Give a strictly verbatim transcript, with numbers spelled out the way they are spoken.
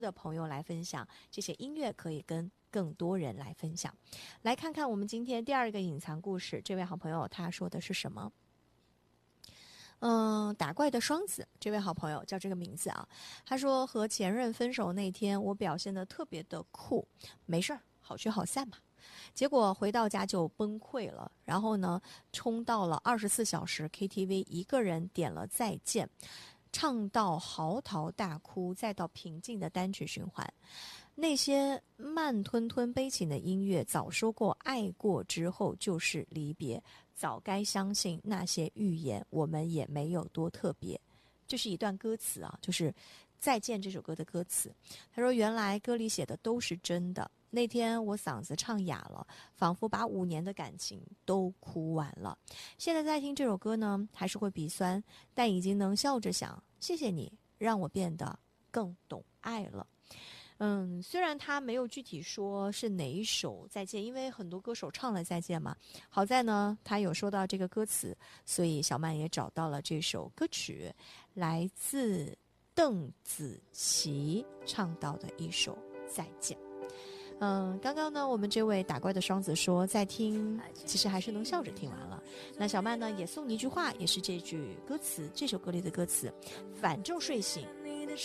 的朋友来分享，这些音乐可以跟更多人来分享。来看看我们今天第二个隐藏故事，这位好朋友他说的是什么？嗯，打怪的双子，这位好朋友叫这个名字啊。他说和前任分手那天，我表现得特别的酷，没事儿，好聚好散嘛。结果回到家就崩溃了，然后呢，冲到了二十四小时 K T V， 一个人点了再见，唱到嚎啕大哭，再到平静的单曲循环。那些慢吞吞悲情的音乐，早说过爱过之后就是离别，早该相信那些预言，我们也没有多特别。这是一段歌词啊，就是《再见》这首歌的歌词。他说原来歌里写的都是真的，那天我嗓子唱哑了，仿佛把五年的感情都哭完了。现在再听这首歌呢，还是会鼻酸，但已经能笑着想，谢谢你让我变得更懂爱了。嗯，虽然他没有具体说是哪一首再见，因为很多歌手唱了再见嘛。好在呢，他有说到这个歌词，所以小曼也找到了这首歌曲，来自邓紫棋唱到的一首再见。嗯，刚刚呢，我们这位打怪的双子说在听，其实还是能笑着听完了。那小曼呢，也送你一句话，也是这句歌词，这首歌里的歌词：反正睡醒